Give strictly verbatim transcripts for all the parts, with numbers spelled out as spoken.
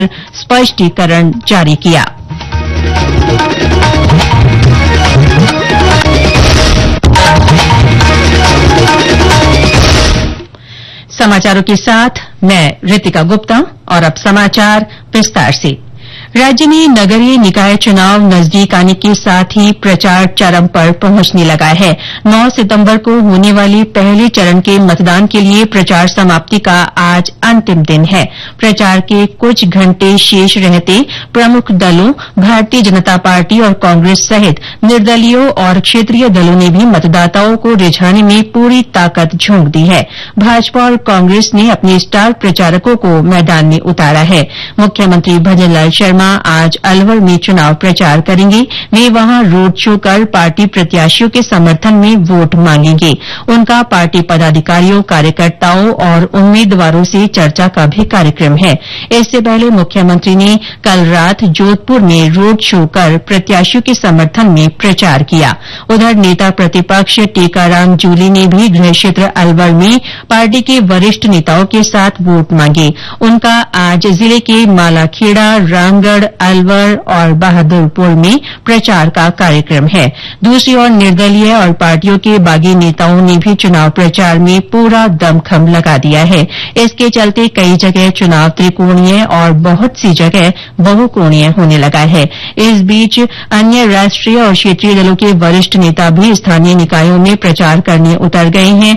स्पष्टीकरण जारी किया। समाचारों के साथ मैं रितिका गुप्ता और अब समाचार विस्तार से। राज्य में नगरीय निकाय चुनाव नजदीक आने के साथ ही प्रचार चरम पर पहुंचने लगा है। नौ सितंबर को होने वाले पहले चरण के मतदान के लिए प्रचार समाप्ति का आज अंतिम दिन है। प्रचार के कुछ घंटे शेष रहते प्रमुख दलों भारतीय जनता पार्टी और कांग्रेस सहित निर्दलीयों और क्षेत्रीय दलों ने भी मतदाताओं को रिझाने में पूरी ताकत झोंक दी है। भाजपा और कांग्रेस ने अपने स्टार प्रचारकों को मैदान में उतारा है। मुख्यमंत्री भजनलाल शर्मा आज अलवर में चुनाव प्रचार करेंगे। वे वहां रोड शो कर पार्टी प्रत्याशियों के समर्थन में वोट मांगेंगे। उनका पार्टी पदाधिकारियों, कार्यकर्ताओं और उम्मीदवारों से चर्चा का भी कार्यक्रम है। इससे पहले मुख्यमंत्री ने कल रात जोधपुर में रोड शो कर प्रत्याशियों के समर्थन में प्रचार किया। उधर नेता प्रतिपक्ष टीकाराम जूली ने भी गृह क्षेत्र अलवर में पार्टी के वरिष्ठ नेताओं के साथ वोट मांगे। उनका आज जिले के मालाखेड़ा, रामगढ़, अलवर और बहादुरपुर में प्रचार का कार्यक्रम है। दूसरी ओर निर्दलीय और पार्टियों के बागी नेताओं ने भी चुनाव प्रचार में पूरा दमखम लगा दिया है। इसके चलते कई जगह चुनाव त्रिकोणीय और बहुत सी जगह बहुकोणीय होने लगा है। इस बीच अन्य राष्ट्रीय और क्षेत्रीय दलों के वरिष्ठ नेता भी स्थानीय निकायों में प्रचार करने उतर गए हैं।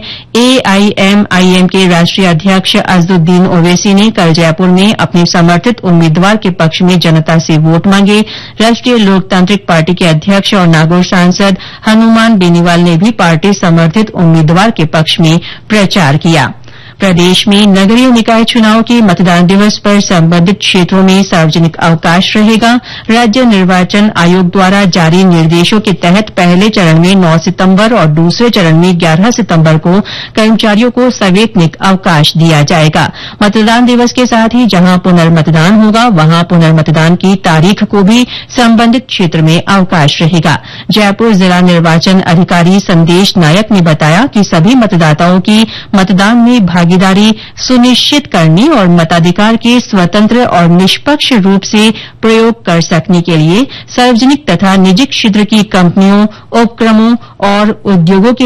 एआईएमआईएम के राष्ट्रीय अध्यक्ष अजदुद्दीन ओवैसी ने कल जयपुर में अपने समर्थित उम्मीदवार के पक्ष में जनता से वोट मांगे। राष्ट्रीय लोकतांत्रिक पार्टी के अध्यक्ष और नागौर सांसद हनुमान बेनीवाल ने भी पार्टी समर्थित उम्मीदवार के पक्ष में प्रचार किया। प्रदेश में नगरीय निकाय चुनाव के मतदान दिवस पर संबंधित क्षेत्रों में सार्वजनिक अवकाश रहेगा। राज्य निर्वाचन आयोग द्वारा जारी निर्देशों के तहत पहले चरण में नौ सितंबर और दूसरे चरण में ग्यारह सितंबर को कर्मचारियों को सवैतनिक अवकाश दिया जाएगा। मतदान दिवस के साथ ही जहां पुनर्मतदान होगा वहां पुनर्मतदान की तारीख को भी संबंधित क्षेत्र में अवकाश रहेगा। जयपुर जिला निर्वाचन अधिकारी संदेश नायक ने बताया कि सभी मतदाताओं की मतदान में भागीदारी सुनिश्चित करने और मताधिकार के स्वतंत्र और निष्पक्ष रूप से प्रयोग कर सकने के लिए सार्वजनिक तथा निजी क्षेत्र की कंपनियों, उपक्रमों और उद्योगों के